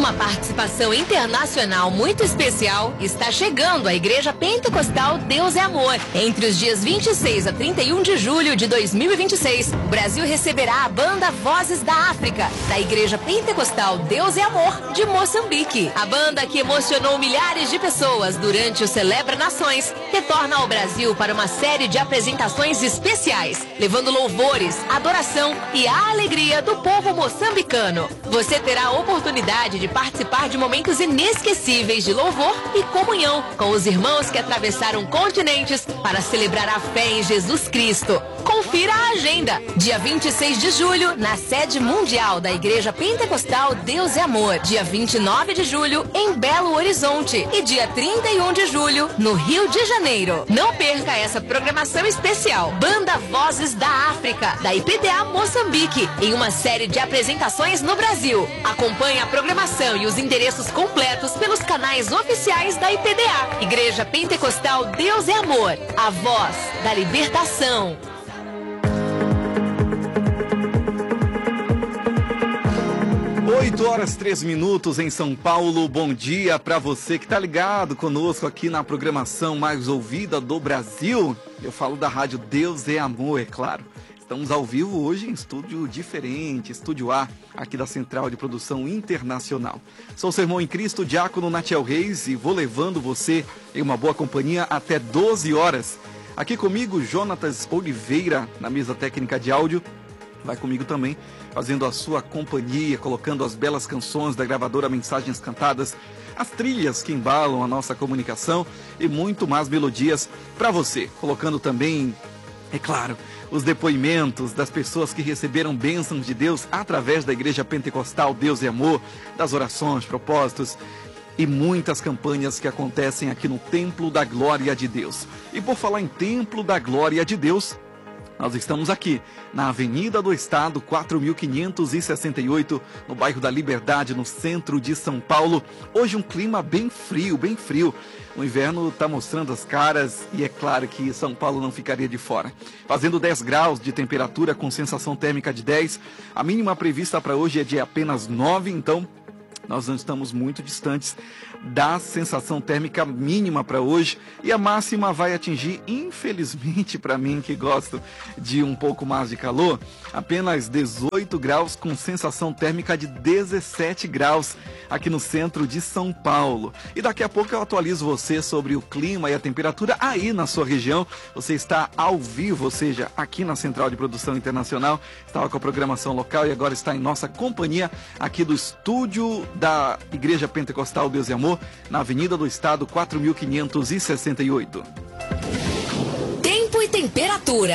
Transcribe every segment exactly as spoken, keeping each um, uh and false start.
uma participação internacional muito especial, está chegando a Igreja Pentecostal Deus é Amor. Entre os dias vinte e seis a trinta e um de julho de dois mil e vinte e seis, o Brasil receberá a banda Vozes da África, da Igreja Pentecostal Deus é Amor, de Moçambique. A banda que emocionou milhares de pessoas durante o Celebra Nações retorna ao Brasil para uma série de apresentações especiais, levando louvores, adoração e a alegria do povo moçambicano. Você terá a oportunidade de participar de momentos inesquecíveis de louvor e comunhão com os irmãos que atravessaram continentes para celebrar a fé em Jesus Cristo. Confira a agenda. Dia vinte e seis de julho, na sede mundial da Igreja Pentecostal Deus é Amor. Dia vinte e nove de julho, em Belo Horizonte. E dia trinta e um de julho, no Rio de Janeiro. Não perca essa programação especial. Banda Vozes da África, da I P D A Moçambique, em uma série de apresentações no Brasil. Acompanhe a programação e os endereços completos pelos canais oficiais da I P D A. Igreja Pentecostal Deus é Amor, a voz da libertação. oito horas, três minutos em São Paulo. Bom dia para você que está ligado conosco aqui na programação mais ouvida do Brasil. Eu falo da rádio Deus é Amor, é claro. Estamos ao vivo hoje em estúdio diferente, estúdio A, aqui da Central de Produção Internacional. Sou seu irmão em Cristo, diácono Natiel Reis, e vou levando você em uma boa companhia até doze horas. Aqui comigo, Jonatas Oliveira, na mesa técnica de áudio. Vai comigo também, fazendo a sua companhia, colocando as belas canções da gravadora Mensagens Cantadas, as trilhas que embalam a nossa comunicação e muito mais melodias para você. Colocando também, é claro, os depoimentos das pessoas que receberam bênçãos de Deus através da Igreja Pentecostal Deus é Amor, das orações, propósitos e muitas campanhas que acontecem aqui no Templo da Glória de Deus. E por falar em Templo da Glória de Deus, nós estamos aqui na Avenida do Estado, quatro mil quinhentos e sessenta e oito, no bairro da Liberdade, no centro de São Paulo. Hoje um clima bem frio, bem frio. O inverno está mostrando as caras e é claro que São Paulo não ficaria de fora. Fazendo dez graus de temperatura com sensação térmica de dez. A mínima prevista para hoje é de apenas nove, então nós não estamos muito distantes da sensação térmica mínima para hoje, e a máxima vai atingir, infelizmente para mim que gosto de um pouco mais de calor, apenas dezoito graus com sensação térmica de dezessete graus aqui no centro de São Paulo. E daqui a pouco eu atualizo você sobre o clima e a temperatura aí na sua região. Você está ao vivo, ou seja, aqui na Central de Produção Internacional, estava com a programação local e agora está em nossa companhia aqui do estúdio da Igreja Pentecostal Deus e Amor, na Avenida do Estado, quatro mil quinhentos e sessenta e oito. Tempo e temperatura.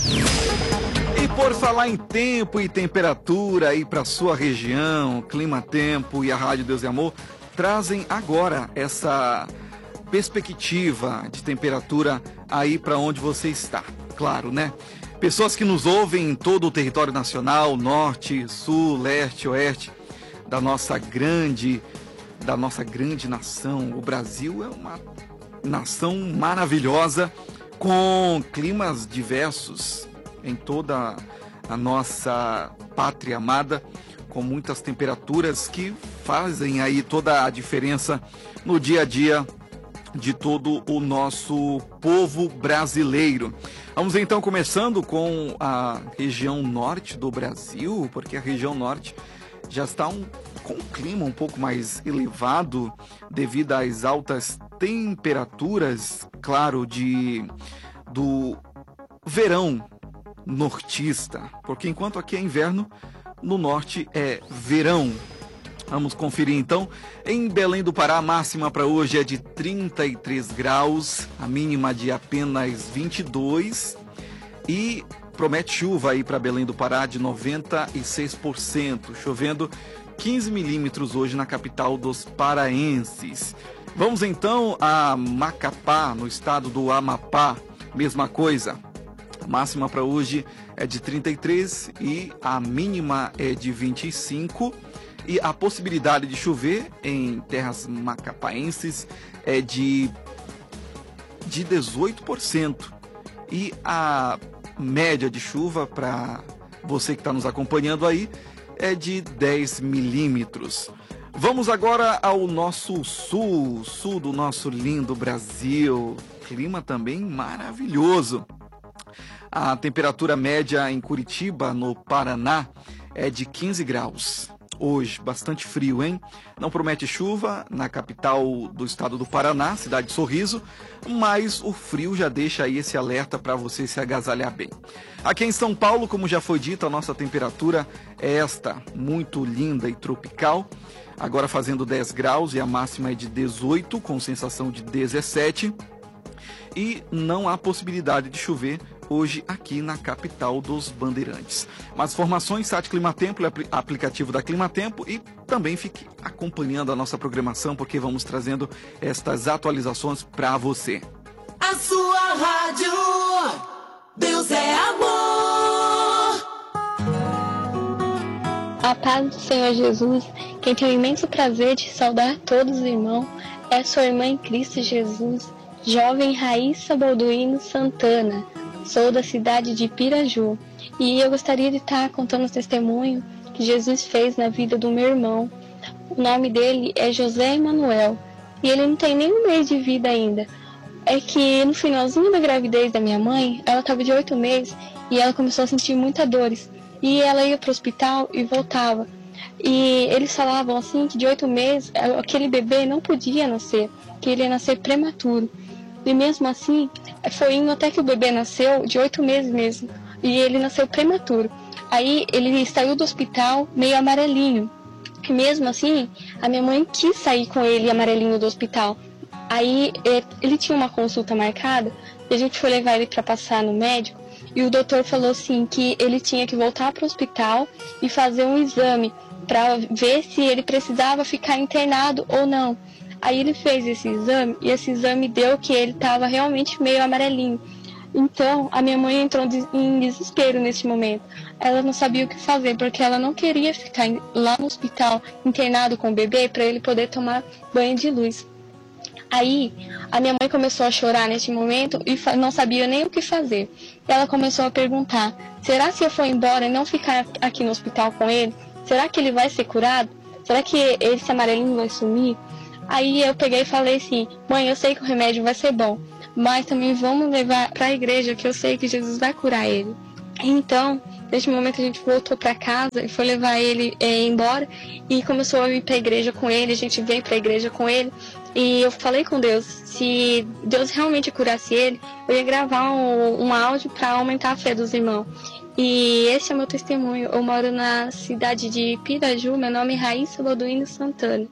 E por falar em tempo e temperatura aí para sua região, Clima Tempo e a Rádio Deus e Amor trazem agora essa perspectiva de temperatura aí para onde você está. Claro, né? Pessoas que nos ouvem em todo o território nacional, norte, sul, leste, oeste, da nossa grande, da nossa grande nação. O Brasil é uma nação maravilhosa, com climas diversos em toda a nossa pátria amada, com muitas temperaturas que fazem aí toda a diferença no dia a dia de todo o nosso povo brasileiro. Vamos então começando com a região norte do Brasil, porque a região norte já está um, com um clima um pouco mais elevado devido às altas temperaturas, claro, de, do verão nortista, porque enquanto aqui é inverno, no norte é verão. Vamos conferir então. Em Belém do Pará, a máxima para hoje é de trinta e três graus, a mínima de apenas vinte e dois, e promete chuva aí para Belém do Pará de noventa e seis por cento, chovendo quinze milímetros hoje na capital dos paraenses. Vamos então a Macapá, no estado do Amapá, mesma coisa. A máxima para hoje é de trinta e três e a mínima é de vinte e cinco. E a possibilidade de chover em terras macapaenses é de, de dezoito por cento. E a média de chuva para você que está nos acompanhando aí é de dez milímetros. Vamos agora ao nosso sul, sul do nosso lindo Brasil. Clima também maravilhoso. A temperatura média em Curitiba, no Paraná, é de quinze graus. Hoje, bastante frio, hein? Não promete chuva na capital do estado do Paraná, cidade de Sorriso, mas o frio já deixa aí esse alerta para você se agasalhar bem. Aqui em São Paulo, como já foi dito, a nossa temperatura é esta, muito linda e tropical. Agora fazendo dez graus e a máxima é de dezoito, com sensação de dezessete. E não há possibilidade de chover hoje aqui na capital dos Bandeirantes. Mais informações, site Climatempo, aplicativo da Climatempo, e também fique acompanhando a nossa programação, porque vamos trazendo estas atualizações para você. A sua rádio, Deus é amor. A paz do Senhor Jesus, quem tem o imenso prazer de saudar todos os irmãos, é sua irmã em Cristo Jesus, jovem Raíssa Balduino Santana. Sou da cidade de Piraju e eu gostaria de estar contando o testemunho que Jesus fez na vida do meu irmão. O nome dele é José Emanuel e ele não tem nem um mês de vida ainda. É que no finalzinho da gravidez da minha mãe, ela estava de oito meses e ela começou a sentir muitas dores. E ela ia para o hospital e voltava. E eles falavam assim que de oito meses aquele bebê não podia nascer, que ele ia nascer prematuro. E mesmo assim, foi indo até que o bebê nasceu, de oito meses mesmo, e ele nasceu prematuro. Aí ele saiu do hospital meio amarelinho. E mesmo assim, a minha mãe quis sair com ele amarelinho do hospital. Aí ele tinha uma consulta marcada, e a gente foi levar ele para passar no médico, e o doutor falou assim que ele tinha que voltar para o hospital e fazer um exame para ver se ele precisava ficar internado ou não. Aí ele fez esse exame e esse exame deu que ele estava realmente meio amarelinho. Então a minha mãe entrou em desespero nesse momento. Ela não sabia o que fazer porque ela não queria ficar lá no hospital internado com o bebê para ele poder tomar banho de luz. Aí a minha mãe começou a chorar nesse momento e não sabia nem o que fazer. Ela começou a perguntar: será que se eu for embora e não ficar aqui no hospital com ele, será que ele vai ser curado? Será que esse amarelinho vai sumir? Aí eu peguei e falei assim: mãe, eu sei que o remédio vai ser bom, mas também vamos levar para a igreja, que eu sei que Jesus vai curar ele. Então, nesse momento a gente voltou para casa e foi levar ele é, embora e começou a ir para a igreja com ele. A gente veio para a igreja com ele e eu falei com Deus, se Deus realmente curasse ele, eu ia gravar um, um áudio para aumentar a fé dos irmãos. E esse é o meu testemunho. Eu moro na cidade de Piraju, meu nome é Raíssa Balduino Santana.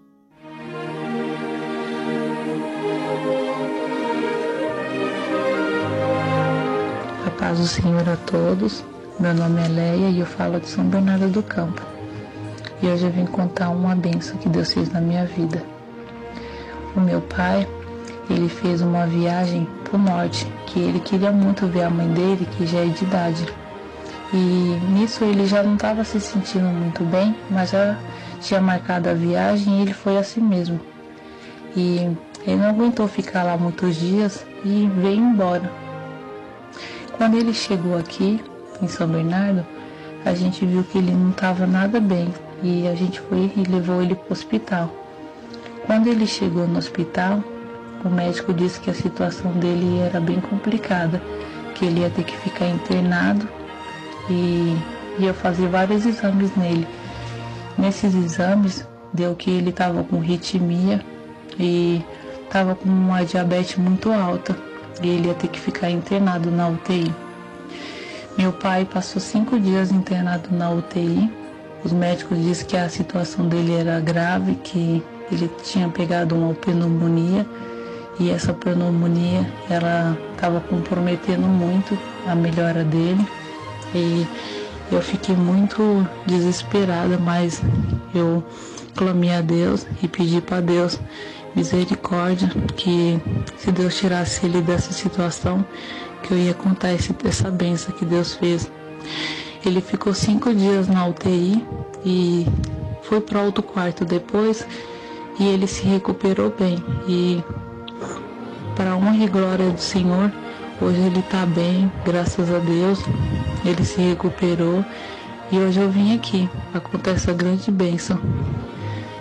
Paz do Senhor a todos, meu nome é Leia e eu falo de São Bernardo do Campo. E hoje eu vim contar uma bênção que Deus fez na minha vida. O meu pai, ele fez uma viagem para o norte, que ele queria muito ver a mãe dele, que já é de idade. E nisso ele já não estava se sentindo muito bem, mas já tinha marcado a viagem e ele foi assim mesmo. E ele não aguentou ficar lá muitos dias e veio embora. Quando ele chegou aqui, em São Bernardo, a gente viu que ele não estava nada bem e a gente foi e levou ele para o hospital. Quando ele chegou no hospital, o médico disse que a situação dele era bem complicada, que ele ia ter que ficar internado e ia fazer vários exames nele. Nesses exames, deu que ele estava com arritmia e estava com uma diabetes muito alta. E ele ia ter que ficar internado na U T I. Meu pai passou cinco dias internado na U T I. Os médicos disseram que a situação dele era grave, que ele tinha pegado uma pneumonia. E essa pneumonia, ela estava comprometendo muito a melhora dele. E eu fiquei muito desesperada, mas eu clamei a Deus e pedi para Deus misericórdia, que se Deus tirasse ele dessa situação, que eu ia contar esse, essa bênção que Deus fez. Ele ficou cinco dias na U T I e foi para outro quarto depois e ele se recuperou bem. E para a honra e glória do Senhor, hoje ele está bem, graças a Deus, ele se recuperou e hoje eu vim aqui para contar essa grande bênção.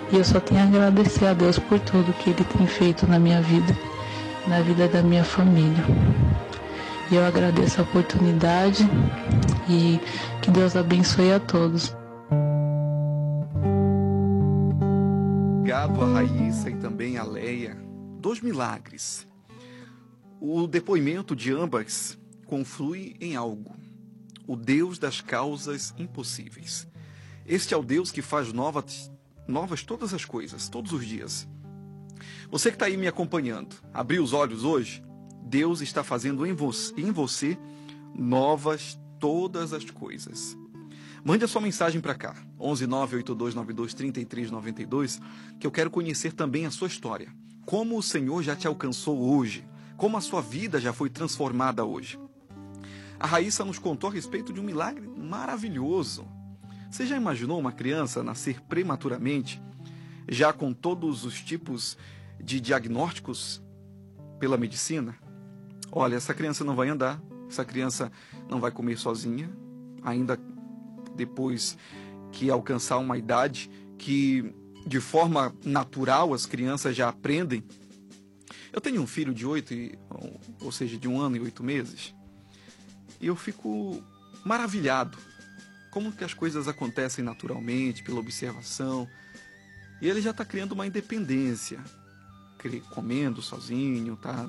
E eu só tenho a agradecer a Deus por tudo que Ele tem feito na minha vida, na vida da minha família. E eu agradeço a oportunidade e que Deus abençoe a todos. Obrigado a Raíssa e também a Leia. Dois milagres. O depoimento de ambas conflui em algo. O Deus das causas impossíveis. Este é o Deus que faz novas, novas todas as coisas, todos os dias. Você que está aí me acompanhando, abriu os olhos hoje? Deus está fazendo em você, em você novas todas as coisas. Mande a sua mensagem para cá, onze nove oito dois nove dois três três nove dois, que eu quero conhecer também a sua história. Como o Senhor já te alcançou hoje, como a sua vida já foi transformada hoje. A Raíssa nos contou a respeito de um milagre maravilhoso. Você já imaginou uma criança nascer prematuramente, já com todos os tipos de diagnósticos pela medicina? Olha, essa criança não vai andar, essa criança não vai comer sozinha, ainda depois que alcançar uma idade que, de forma natural, as crianças já aprendem. Eu tenho um filho de oito, ou seja, de um ano e oito meses, e eu fico maravilhado como que as coisas acontecem naturalmente, pela observação. E ele já está criando uma independência, comendo sozinho, tá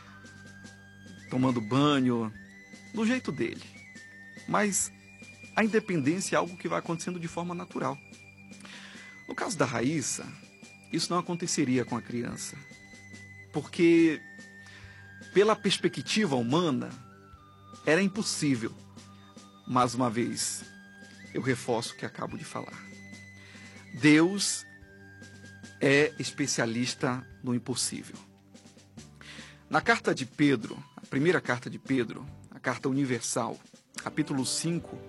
tomando banho, do jeito dele. Mas a independência é algo que vai acontecendo de forma natural. No caso da Raíssa, isso não aconteceria com a criança, porque pela perspectiva humana era impossível. Mais uma vez, eu reforço o que acabo de falar. Deus é especialista no impossível. Na carta de Pedro, a primeira carta de Pedro, a carta universal, capítulo cinco,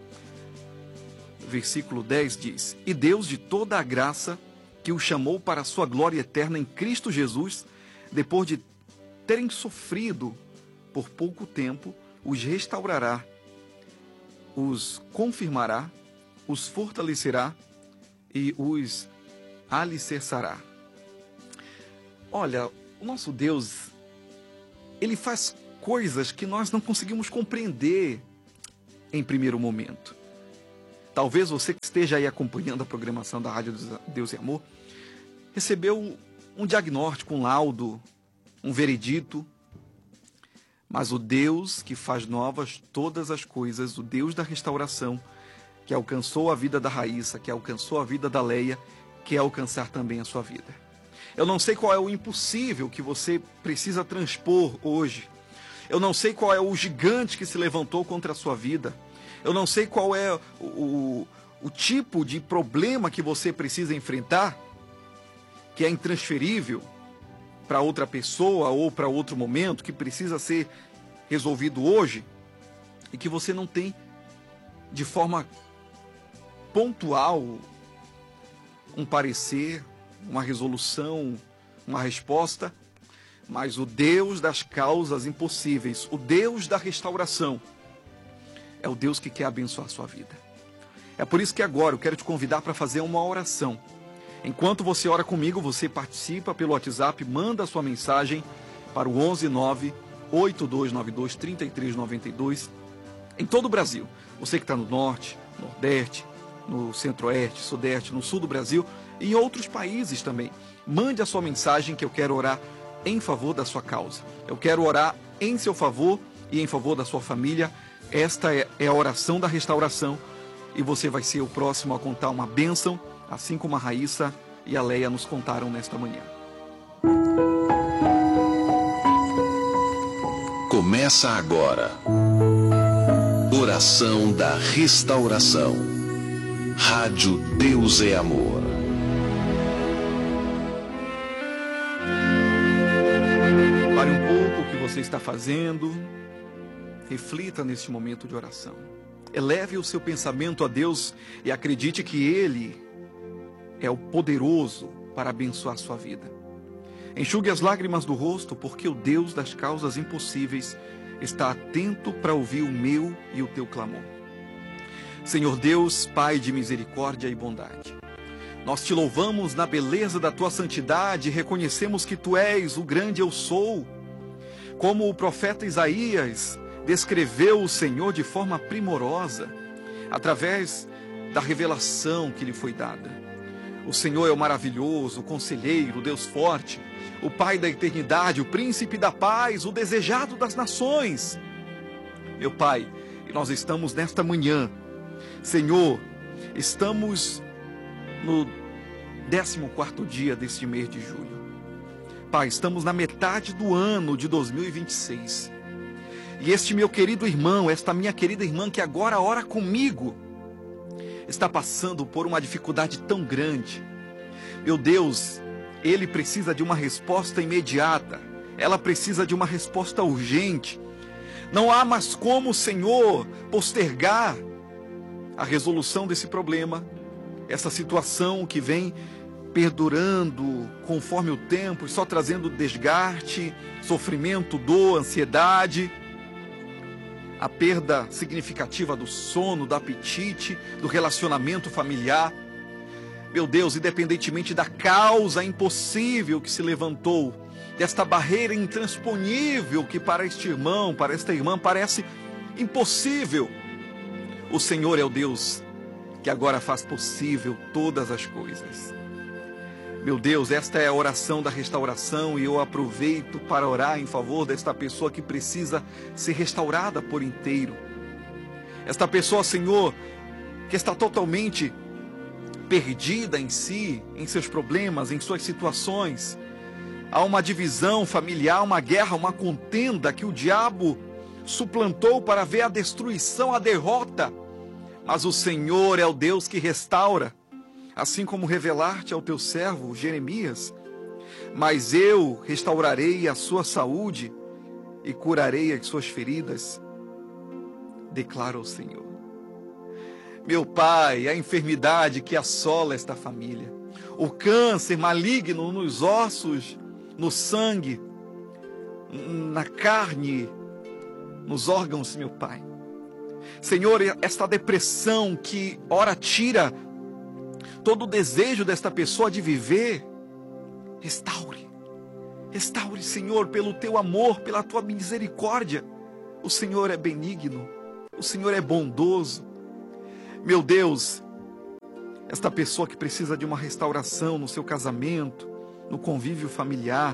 versículo dez diz: E Deus de toda a graça, que o chamou para a sua glória eterna em Cristo Jesus, depois de terem sofrido por pouco tempo, os restaurará, os confirmará, os fortalecerá e os alicerçará. Olha, o nosso Deus, Ele faz coisas que nós não conseguimos compreender em primeiro momento. Talvez você que esteja aí acompanhando a programação da Rádio Deus e Amor, recebeu um diagnóstico, um laudo, um veredito, mas o Deus que faz novas todas as coisas, o Deus da restauração, que alcançou a vida da Raíssa, que alcançou a vida da Leia, quer alcançar também a sua vida. Eu não sei qual é o impossível que você precisa transpor hoje. Eu não sei qual é o gigante que se levantou contra a sua vida. Eu não sei qual é o, o, o tipo de problema que você precisa enfrentar, que é intransferível para outra pessoa ou para outro momento, que precisa ser resolvido hoje e que você não tem de forma pontual um parecer, uma resolução, uma resposta, mas o Deus das causas impossíveis, o Deus da restauração, é o Deus que quer abençoar a sua vida. É por isso que agora eu quero te convidar para fazer uma oração. Enquanto você ora comigo, você participa pelo WhatsApp, manda a sua mensagem para o onze nove oito dois nove dois três três nove dois em todo o Brasil. Você que está no Norte, Nordeste, no Centro-Oeste, Sudeste, no Sul do Brasil e em outros países também. Mande a sua mensagem que eu quero orar em favor da sua causa. Eu quero orar em seu favor e em favor da sua família. Esta é a oração da restauração e você vai ser o próximo a contar uma bênção, assim como a Raíssa e a Leia nos contaram nesta manhã. Começa agora. Oração da Restauração. Rádio Deus é Amor. Pare um pouco o que você está fazendo. Reflita neste momento de oração. Eleve o seu pensamento a Deus e acredite que Ele é o poderoso para abençoar a sua vida. Enxugue as lágrimas do rosto, porque o Deus das causas impossíveis está atento para ouvir o meu e o teu clamor. Senhor Deus, Pai de misericórdia e bondade, Nós te louvamos na beleza da tua santidade, reconhecemos que tu és o grande eu sou. Como o profeta Isaías descreveu o Senhor de forma primorosa, através da revelação que lhe foi dada. O Senhor é o maravilhoso, o conselheiro, o Deus forte, o Pai da eternidade, o príncipe da paz, o desejado das nações. Meu Pai, e nós estamos nesta manhã, Senhor, estamos no décimo quarto dia deste mês de julho. Pai, estamos na metade do ano de dois mil e vinte e seis. E este meu querido irmão, esta minha querida irmã que agora ora comigo, está passando por uma dificuldade tão grande. Meu Deus, ele precisa de uma resposta imediata. Ela precisa de uma resposta urgente. Não há mais como, Senhor, postergar a resolução desse problema, essa situação que vem perdurando conforme o tempo e só trazendo desgaste, sofrimento, dor, ansiedade, a perda significativa do sono, do apetite, do relacionamento familiar. Meu Deus, independentemente da causa impossível que se levantou, desta barreira intransponível que para este irmão, para esta irmã parece impossível, o Senhor é o Deus que agora faz possível todas as coisas. Meu Deus, esta é a oração da restauração e eu aproveito para orar em favor desta pessoa que precisa ser restaurada por inteiro. Esta pessoa, Senhor, que está totalmente perdida em si, em seus problemas, em suas situações. Há uma divisão familiar, uma guerra, uma contenda que o diabo suplantou para ver a destruição, a derrota. Mas o Senhor é o Deus que restaura. Assim como revelaste ao teu servo Jeremias, mas eu restaurarei a sua saúde e curarei as suas feridas, declara o Senhor. Meu Pai, a enfermidade que assola esta família, o câncer maligno nos ossos, no sangue, na carne, nos órgãos, meu Pai. Senhor, esta depressão que ora tira todo o desejo desta pessoa de viver, restaure, restaure, Senhor, pelo teu amor, pela tua misericórdia. O Senhor é benigno, o Senhor é bondoso. Meu Deus, esta pessoa que precisa de uma restauração no seu casamento, no convívio familiar,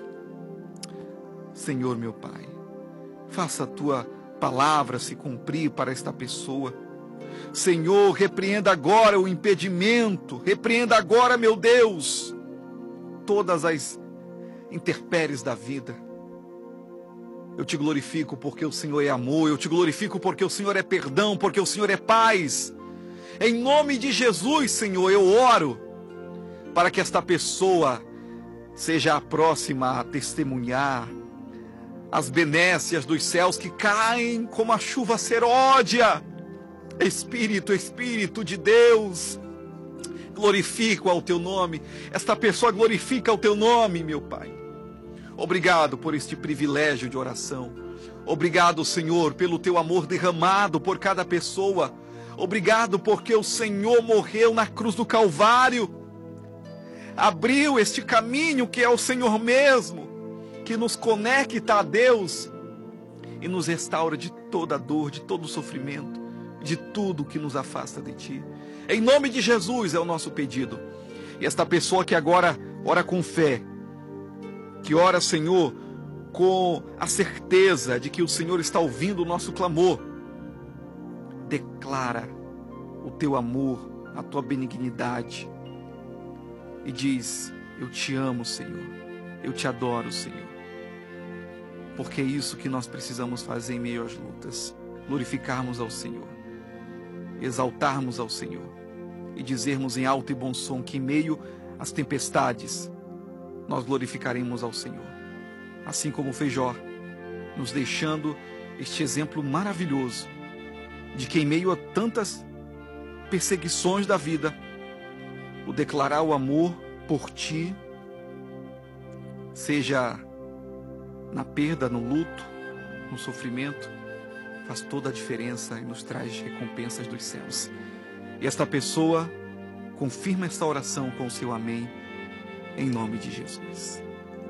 Senhor, meu Pai, faça a tua palavra se cumprir para esta pessoa. Senhor, repreenda agora o impedimento, repreenda agora, meu Deus, todas as intempéries da vida. Eu te glorifico porque o Senhor é amor, eu te glorifico porque o Senhor é perdão, porque o Senhor é paz. Em nome de Jesus, Senhor, eu oro para que esta pessoa seja a próxima a testemunhar as benécias dos céus que caem como a chuva seródia. Espírito, Espírito de Deus, glorifico ao teu nome. Esta pessoa glorifica o teu nome, meu Pai. Obrigado por este privilégio de oração. Obrigado, Senhor, pelo teu amor derramado por cada pessoa. Obrigado porque o Senhor morreu na cruz do Calvário. Abriu este caminho que é o Senhor mesmo, que nos conecta a Deus e nos restaura de toda dor, de todo sofrimento, de tudo que nos afasta de Ti. Em nome de Jesus é o nosso pedido. E esta pessoa que agora ora com fé, que ora, Senhor, com a certeza de que o Senhor está ouvindo o nosso clamor, declara o Teu amor, a Tua benignidade e diz: eu te amo, Senhor, eu te adoro, Senhor, porque é isso que nós precisamos fazer em meio às lutas, glorificarmos ao Senhor, exaltarmos ao Senhor e dizermos em alto e bom som que em meio às tempestades nós glorificaremos ao Senhor, assim como fez Jó, nos deixando este exemplo maravilhoso de que em meio a tantas perseguições da vida, o declarar o amor por Ti, seja na perda, no luto, no sofrimento, faz toda a diferença e nos traz recompensas dos céus. E esta pessoa Confirma esta oração com o seu amém, em nome de Jesus.